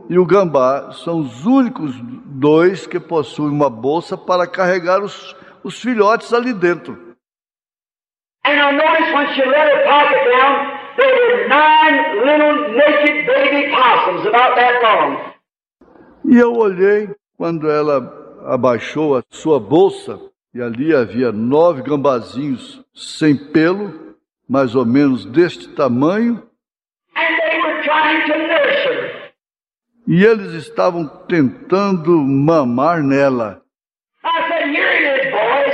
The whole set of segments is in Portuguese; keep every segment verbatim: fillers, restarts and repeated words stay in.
e o gambá são os únicos dois que possuem uma bolsa para carregar os, os filhotes ali dentro. And I noticed when she let her pocket down, there were nine little naked baby possums about that long. E eu olhei quando ela abaixou a sua bolsa, e ali havia nove gambazinhos sem pelo, mais ou menos deste tamanho. And they were trying to nurse her. E eles estavam tentando mamar nela. I said, here it is, boys.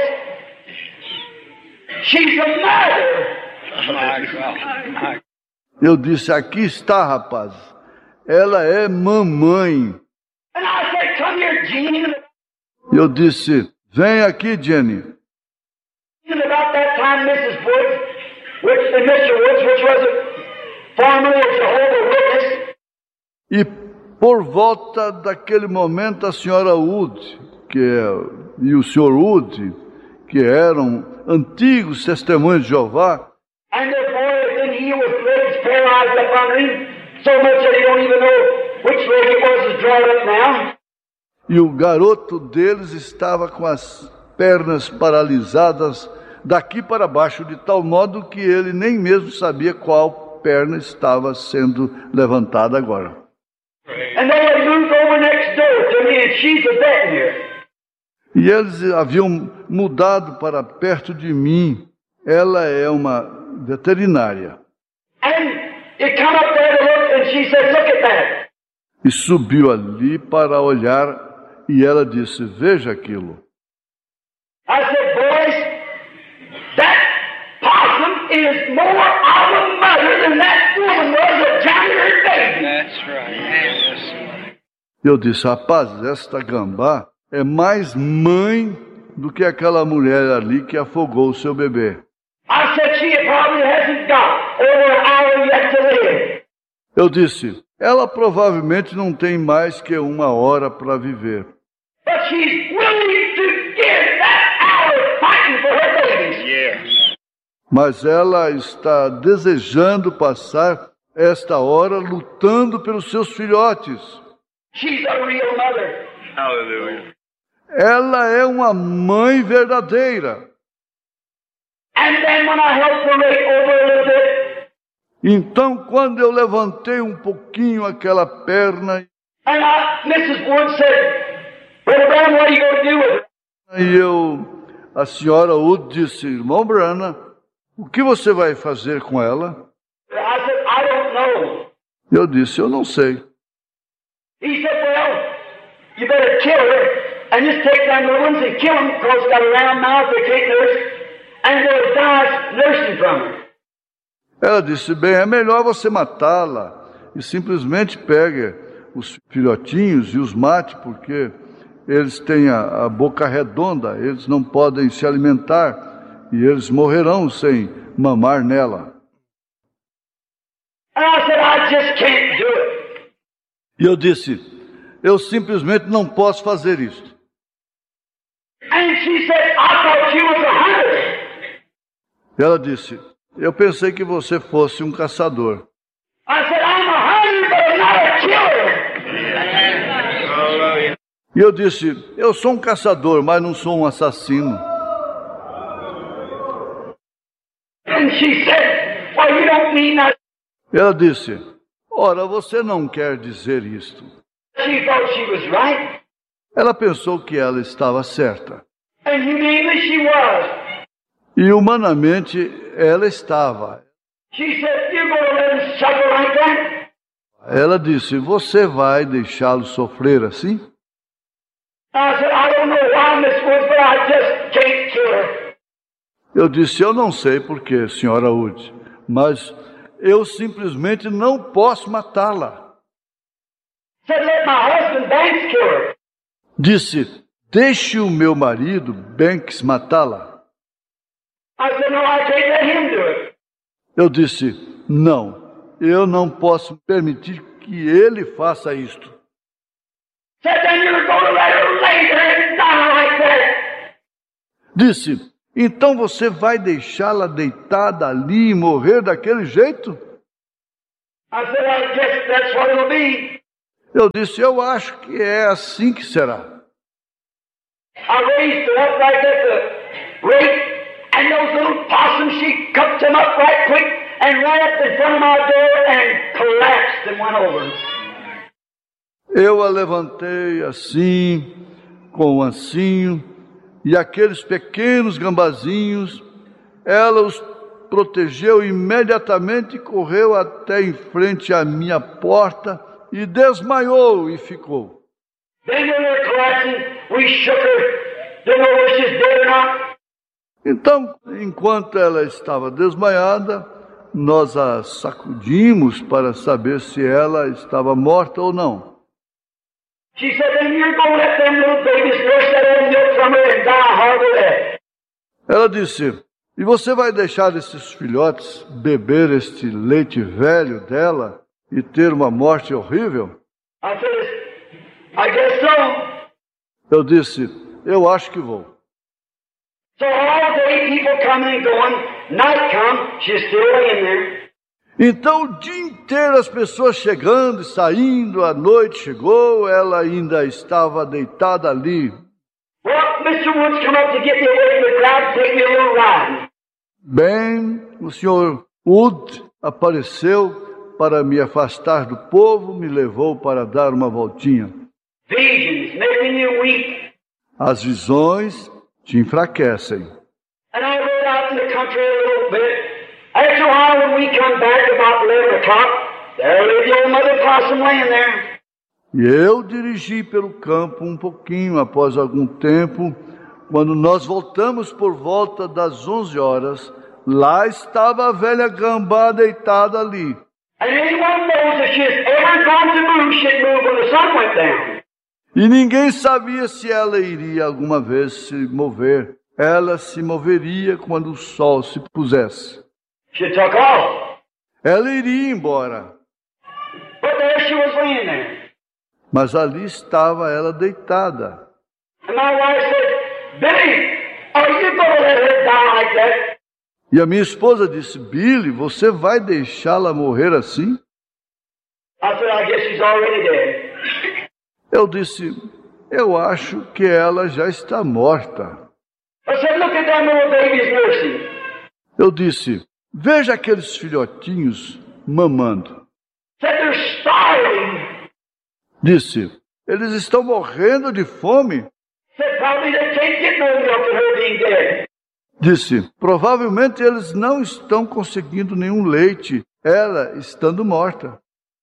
She's a mother. Eu disse, aqui está, rapaz. Ela é mamãe. And I said, come here, Gene. Eu disse, vem aqui, Jenny. And about that time, Missus Woods, which and Mister Woods, which was formerly a Jehovah's Witness. E por volta daquele momento, a senhora Wood, que é, e o senhor Wood, que eram antigos testemunhos de Jeová, and the boy, then he was legs paralyzed up under him, so much that he don't even know which leg it was is drawn up now. E o garoto deles estava com as pernas paralisadas daqui para baixo, de tal modo que ele nem mesmo sabia qual perna estava sendo levantada agora. And they had moved over next door to me, and she's a vet here. E eles haviam mudado para perto de mim. Ela é uma veterinária. And it come up there to look, and she said, look at that. E subiu ali para olhar, e ela disse, veja aquilo. I said, boys, that possum is more of a mother than that woman was that carried her baby. That's right. Eu disse, rapaz, esta gambá é mais mãe do que aquela mulher ali que afogou o seu bebê. I said, she probably hasn't got over an hour yet to live. Eu disse, ela provavelmente não tem mais que uma hora para viver. But she's willing to give that hour fighting for her babies. Yes. Mas ela está desejando passar esta hora lutando pelos seus filhotes. She's a real mother. Hallelujah. Ela é uma mãe verdadeira. And then when I helped her rate over a little bit, Então, quando eu levantei um pouquinho aquela perna, and I, Missus Wood said, Brother Brown, what are you going to do with her? e eu, a senhora Wood disse, irmão Brana, o que você vai fazer com ela? I said, I don't know. Eu disse, eu não sei. He said, well, you better kill her and just take them little ones and kill them because it's got a round mouth they can't nurse, and they'll die nursing from her. Ela disse, bem, é melhor você matá-la e simplesmente pegue os filhotinhos e os mate, porque eles têm a, a boca redonda, eles não podem se alimentar e eles morrerão sem mamar nela. And I said, I just can't do it. E eu disse, eu simplesmente não posso fazer isso. And she said, I thought you was a hunter. Ela disse, eu pensei que você fosse um caçador. I said, I'm a hunter, but I'm not a killer. E eu disse, eu sou um caçador, mas não sou um assassino. And she said, well, you don't mean that. Ela disse, ora, você não quer dizer isto. She thought she was right, Ela pensou que ela estava certa. and humanely she was. E humanamente ela estava. She said, you're going to let him suffer like that? Ela disse, você vai deixá-lo sofrer assim? I said, I don't know why, Miss Woods, but I just can't kill her. Eu disse, eu não sei porquê, senhora Wood, mas eu simplesmente não posso matá-la. Said, let my husband Banks kill her. Disse, deixe o meu marido, Banks, matá-la. I said, no, I can't let him do it. Eu disse, não, eu não posso permitir que ele faça isto. Said, then you're going to let her lay there and die like that. Disse, então você vai deixá-la deitada ali e morrer daquele jeito? I said, I guess that's what it'll be. Eu disse, eu acho que é assim que será. I raised her up right at the rake, and those little possums, she cupped them up right quick and ran up in front of my door and collapsed and went over. Eu a levantei assim, com o ancinho, e aqueles pequenos gambazinhos, ela os protegeu imediatamente e correu até em frente à minha porta e desmaiou e ficou. Then when they're collapsing, we shook her, didn't know whether she's dead or not. Então, enquanto ela estava desmaiada, nós a sacudimos para saber se ela estava morta ou não. She said, then you're going to let them little babies nurse that old milk from her and die a horrible death. Ela disse, e você vai deixar esses filhotes beber este leite velho dela e ter uma morte horrível? I said, I guess so. Eu disse, eu acho que vou. So all day people coming and going, night come, she's still laying there. Então o dia inteiro as pessoas chegando e saindo, a noite chegou, ela ainda estava deitada ali. Well, mister Woods come up to get me away from the crowd, take me a little ride. Bem, o senhor Wood apareceu para me afastar do povo, me levou para dar uma voltinha. Visions, making you weak. As visões te enfraquecem. And I rode out in the country a little bit. After a while, when we come back about eleven o'clock, there lay the old mother possum laying there. E eu dirigi pelo campo um pouquinho após algum tempo. Quando nós voltamos por volta das onze horas, lá estava a velha gambá deitada ali. And anyone knows if she's ever going to move, she'd move when the sun went down. E ninguém sabia se ela iria alguma vez se mover. Ela se moveria quando o sol se pusesse. She took off. Ela iria embora. But there she was laying there. Mas ali estava ela deitada. And my wife said, Billy, are you going to let her die like that? E a minha esposa disse, Billy, você vai deixá-la morrer assim? I said, I guess she's already dead. Eu disse, eu acho que ela já está morta. I said, look at them little babies nursing. Eu disse, veja aqueles filhotinhos mamando. Said they're starving. Disse, eles estão morrendo de fome. Said probably they can't get no milk in her being dead. Disse, provavelmente eles não estão conseguindo nenhum leite, ela estando morta.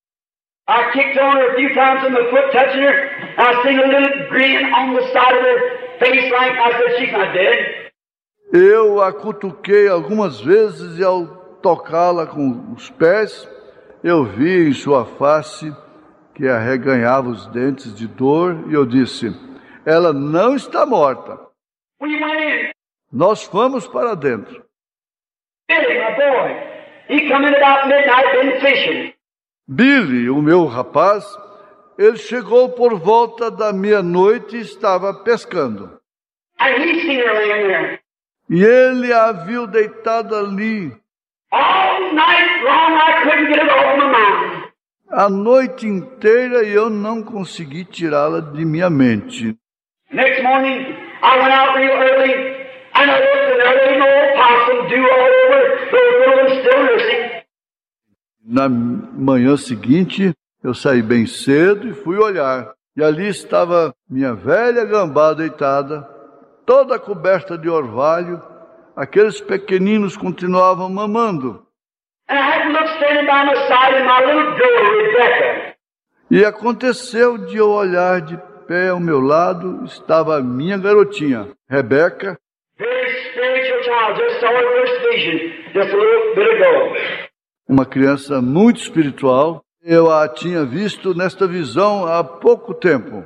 I kicked on her a few times on the foot, touching her. I seen a little grin on the side of her face like I said, she's not dead. Eu a cutuquei algumas vezes e ao tocá-la com os pés, eu vi em sua face que arreganhava os dentes de dor e eu disse, ela não está morta. We went in. Nós fomos para dentro. Billy, my boy, he come in about midnight, been fishing. Billy, o meu rapaz, ele chegou por volta da meia-noite e estava pescando. And he seen her laying there. E ele a viu deitada ali. All night long I couldn't get it off my mind. A noite inteira e eu não consegui tirá-la de minha mente. Next morning, I went out real early, and I looked, and there was an old possum dew all over, those little ones still nursing. Na manhã seguinte, eu saí bem cedo e fui olhar. E ali estava minha velha gambá deitada, toda coberta de orvalho. Aqueles pequeninos continuavam mamando. And I had to look standing by my side, and my little girl, Rebecca. E aconteceu de eu olhar de pé ao meu lado, estava a minha garotinha, Rebeca. Very spiritual child, just saw her first vision, just a little bit ago. Uma criança muito espiritual. Eu a tinha visto nesta visão há pouco tempo.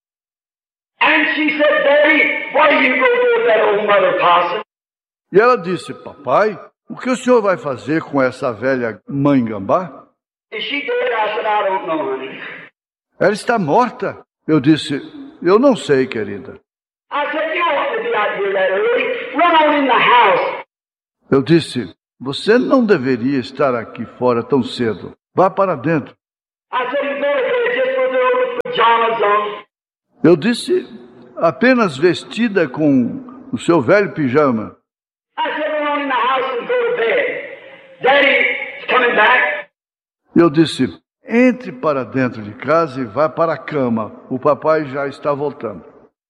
And she said, Daddy, what are you going to do with that old mother possum? E ela disse, papai, o que o senhor vai fazer com essa velha mãe gambá? Is she dead? I said, I don't know, honey. Ela está morta. Eu disse, eu não sei, querida. I said, you ought to be out here that early. Run on in the house. Eu disse, você não deveria estar aqui fora tão cedo. Vá para dentro. I said, you go to bed just for the pajamas on. Eu disse, apenas vestida com o seu velho pijama. I said, run on in the house and go to bed. Daddy's coming back. Eu disse, entre para dentro de casa e vá para a cama. O papai já está voltando.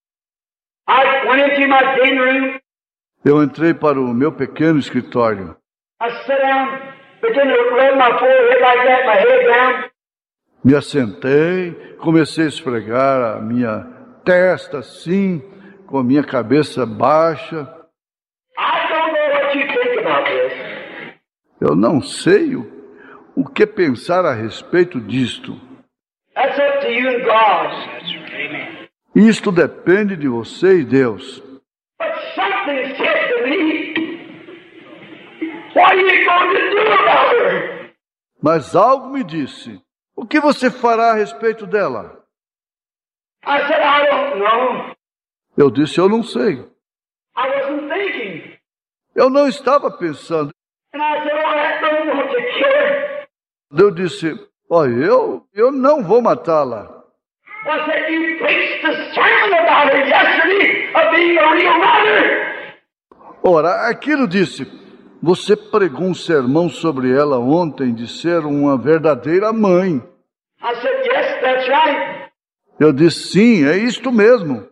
I went into my den room. Eu entrei para o meu pequeno escritório. I sat down, began to rub my forehead like that, my head down. Me assentei, comecei a esfregar a minha testa assim, com a minha cabeça baixa. I don't know what you think about this. Eu não sei o, o que pensar a respeito disto. That's up to you and God. Amen. Isto depende de você e Deus. But something said to me, what are you going to do about her? Mas algo me disse, o que você fará a respeito dela? I said, I don't know. Eu disse, eu não sei. I wasn't thinking. Eu não estava pensando. And I said, oh, I don't want to kill her. Eu disse, olha, eu, eu não vou matá-la. I said, you preached the sermon about her yesterday of being a real mother. Ora, aquilo disse, você pregou um sermão sobre ela ontem de ser uma verdadeira mãe. I said, yes, that's right. Eu disse, sim, é isto mesmo.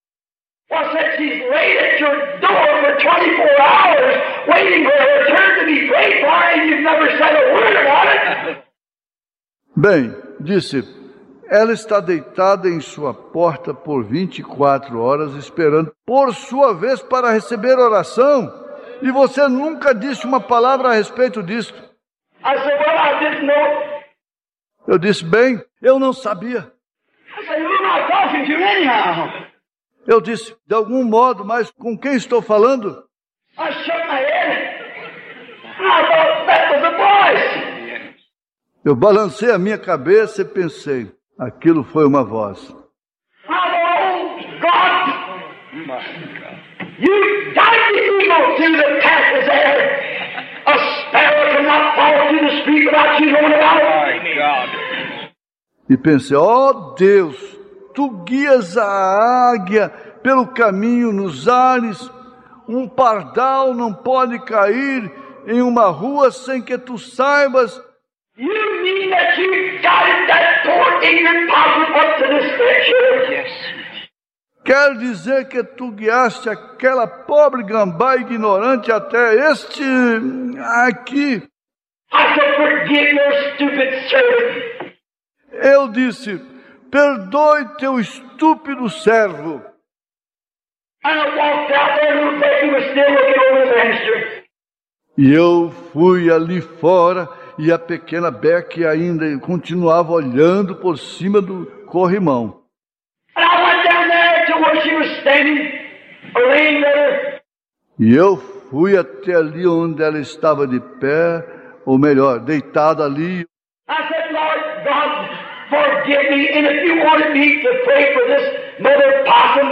I said, she's laid at your door for twenty-four hours, waiting for her turn to be prayed for, and you've never said a word about it. Bem, disse, ela está deitada em sua porta por vinte e quatro horas, esperando por sua vez para receber oração, e você nunca disse uma palavra a respeito disto. I said, well, I didn't know. Eu disse, bem, eu não sabia. I said, who am I talking to anyhow? Eu disse, de algum modo, mas com quem estou falando? I shook my head, and I thought that was a voice. Eu balancei a minha cabeça e pensei, aquilo foi uma voz. I thought, oh, God, My God. you guide the eagle through the passes there. A sparrow cannot fall through the street without you knowing about it. My God. E pensei, ó oh, Deus, tu guias a águia pelo caminho nos ares. Um pardal não pode cair em uma rua sem que tu saibas. You mean that you guided that poor ignorant possum up to this scripture? Yes. Quer dizer que tu guiaste aquela pobre gambá ignorante até este aqui. I said, forgive your stupid servant. Eu disse, perdoe teu estúpido servo. And I walked out there, little Becky was still looking over the banister. E eu fui ali fora e a pequena Becky ainda continuava olhando por cima do corrimão. And I went down there to where she was standing, laying there. E eu fui até ali onde ela estava de pé, ou melhor, deitada ali. I said, Lord God, forgive me, and if you wanted me to pray for this mother possum,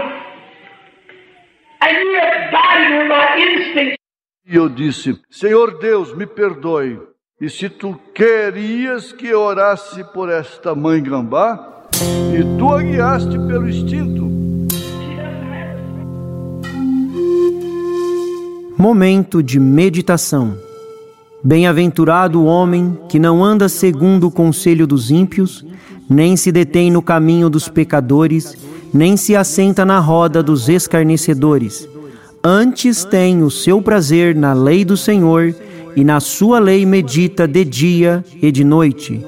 and you have guided her by instinct. E eu disse, Senhor Deus, me perdoe. E se tu querias que eu orasse por esta mãe gambá, e tu a guiaste pelo instinto. Momento de meditação. Bem-aventurado o homem que não anda segundo o conselho dos ímpios, nem se detém no caminho dos pecadores, nem se assenta na roda dos escarnecedores. Antes tem o seu prazer na lei do Senhor, e na sua lei medita de dia e de noite.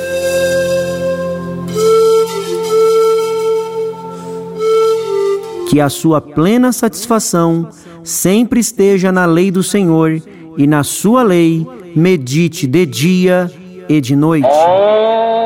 Que a sua plena satisfação sempre esteja na lei do Senhor, e na sua lei medite de dia e de noite.